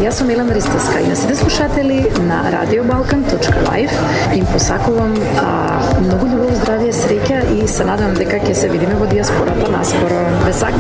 Јас сум Елена Ристевска и на сите слушатели на radiobalkan.live им посакувам многу љубов, здравје, среќа и се надевам дека ќе се видиме во дијаспората наскоро.